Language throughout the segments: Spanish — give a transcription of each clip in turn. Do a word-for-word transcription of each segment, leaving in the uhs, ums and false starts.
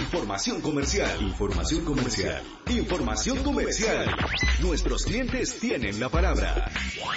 Información comercial. Información comercial. Información comercial. Nuestros clientes tienen la palabra.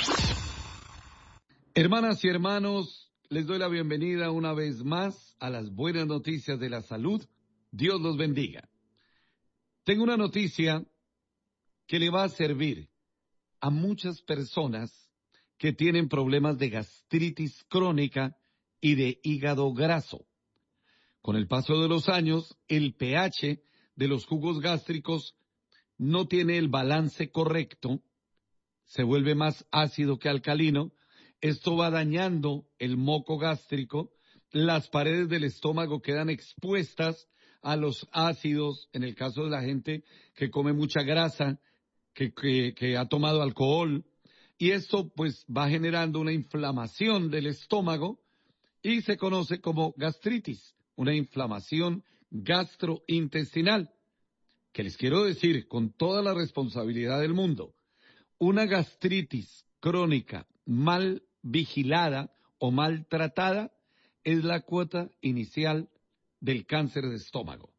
Hermanas y hermanos, les doy la bienvenida una vez más a las buenas noticias de la salud. Dios los bendiga. Tengo una noticia que le va a servir a muchas personas que tienen problemas de gastritis crónica y de hígado graso. Con el paso de los años, el pH de los jugos gástricos no tiene el balance correcto, se vuelve más ácido que alcalino. Esto va dañando el moco gástrico, las paredes del estómago quedan expuestas a los ácidos, en el caso de la gente que come mucha grasa, que, que, que ha tomado alcohol, y esto pues va generando una inflamación del estómago y se conoce como gastritis, una inflamación gastrointestinal. Que les quiero decir con toda la responsabilidad del mundo, una gastritis crónica mal vigilada o maltratada es la cuota inicial del cáncer de estómago.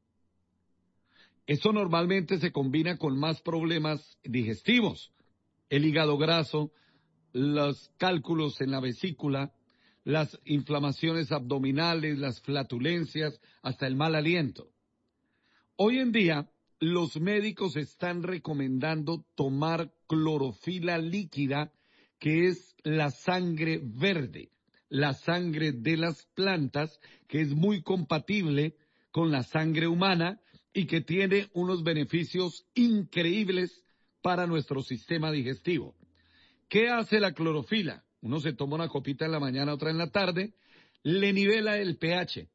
Esto normalmente se combina con más problemas digestivos, el hígado graso, los cálculos en la vesícula, las inflamaciones abdominales, las flatulencias, hasta el mal aliento. Hoy en día, los médicos están recomendando tomar clorofila líquida, que es la sangre verde, la sangre de las plantas, que es muy compatible con la sangre humana y que tiene unos beneficios increíbles para nuestro sistema digestivo. ¿Qué hace la clorofila? Uno se toma una copita en la mañana, otra en la tarde, le nivela el pH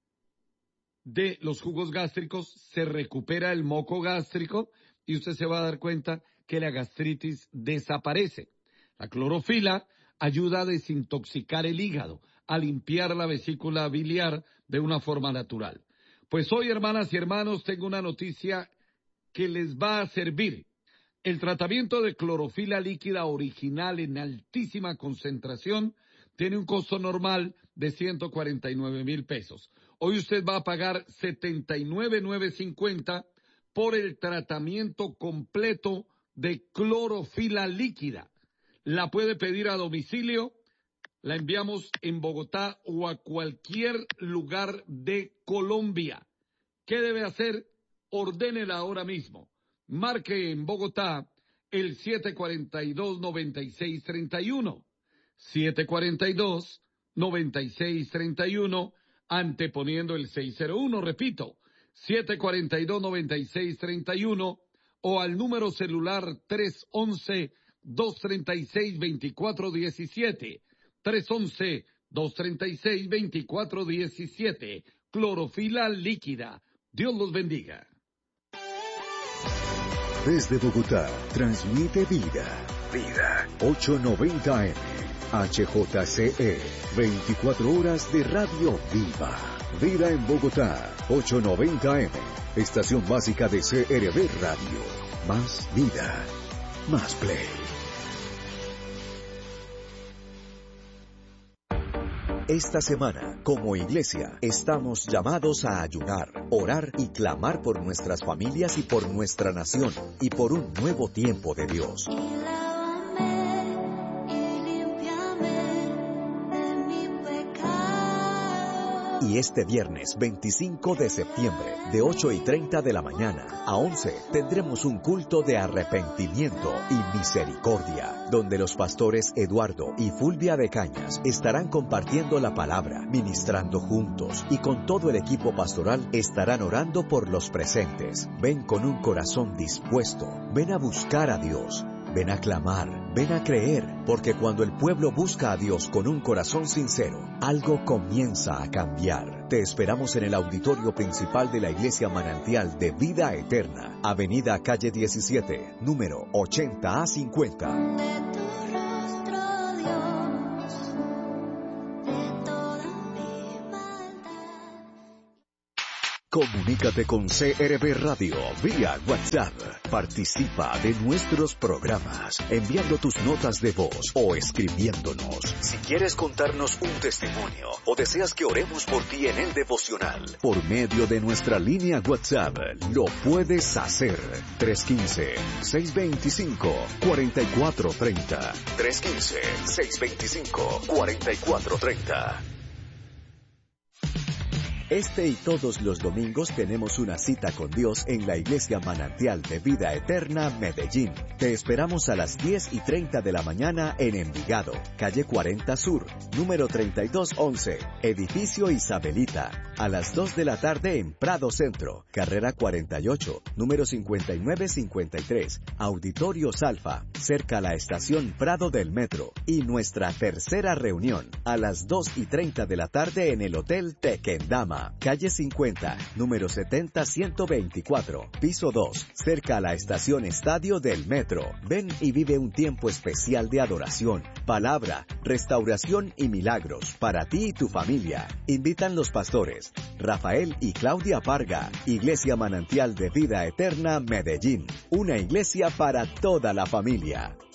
de los jugos gástricos, se recupera el moco gástrico y usted se va a dar cuenta que la gastritis desaparece. La clorofila ayuda a desintoxicar el hígado, a limpiar la vesícula biliar de una forma natural. Pues hoy, hermanas y hermanos, tengo una noticia que les va a servir. El tratamiento de clorofila líquida original en altísima concentración tiene un costo normal de ciento cuarenta y nueve mil pesos. Hoy usted va a pagar setenta y nueve mil novecientos cincuenta por el tratamiento completo de clorofila líquida. La puede pedir a domicilio, la enviamos en Bogotá o a cualquier lugar de Colombia. ¿Qué debe hacer? Ordénela ahora mismo. Marque en Bogotá el siete cuatro dos, nueve seis tres uno. siete cuatro dos, nueve seis tres uno, anteponiendo el seis cero uno, repito, siete cuatro dos, nueve seis tres uno, o al número celular tres once, dos treinta y seis, veinticuatro diecisiete, tres once, dos treinta y seis, veinticuatro diecisiete, clorofila líquida. Dios los bendiga. Desde Bogotá, transmite Vida. Vida. ochocientos noventa M. H J C E. veinticuatro horas de radio viva. Vida en Bogotá. ochocientos noventa M. Estación básica de C R V Radio. Más vida. Más play. Esta semana, como iglesia, estamos llamados a ayunar, orar y clamar por nuestras familias y por nuestra nación, y por un nuevo tiempo de Dios. Y este viernes veinticinco de septiembre, de ocho y treinta de la mañana a once, tendremos un culto de arrepentimiento y misericordia, donde los pastores Eduardo y Fulvia de Cañas estarán compartiendo la palabra, ministrando juntos, y con todo el equipo pastoral estarán orando por los presentes. Ven con un corazón dispuesto, ven a buscar a Dios. Ven a clamar, ven a creer, porque cuando el pueblo busca a Dios con un corazón sincero, algo comienza a cambiar. Te esperamos en el auditorio principal de la Iglesia Manantial de Vida Eterna, Avenida Calle diecisiete, número ochenta a cincuenta. Comunícate con C R B Radio vía WhatsApp. Participa de nuestros programas enviando tus notas de voz o escribiéndonos. Si quieres contarnos un testimonio o deseas que oremos por ti en el devocional, por medio de nuestra línea WhatsApp, lo puedes hacer. tres uno cinco, seis dos cinco, cuatro cuatro tres cero. tres uno cinco, seis dos cinco, cuatro cuatro tres cero. Este y todos los domingos tenemos una cita con Dios en la Iglesia Manantial de Vida Eterna, Medellín. Te esperamos a las diez y treinta de la mañana en Envigado, calle cuarenta Sur, número treinta y dos once, edificio Isabelita. A las dos de la tarde en Prado Centro, carrera cuarenta y ocho, número cincuenta y nueve cincuenta y tres, Auditorios Alfa, cerca a la estación Prado del Metro. Y nuestra tercera reunión, a las dos y treinta de la tarde en el Hotel Tequendama, calle cincuenta, número setenta ciento veinticuatro, piso dos, cerca a la estación Estadio del Metro. Ven y vive un tiempo especial de adoración, palabra, restauración y milagros para ti y tu familia. Invitan los pastores Rafael y Claudia Parga. Iglesia Manantial de Vida Eterna, Medellín. Una iglesia para toda la familia.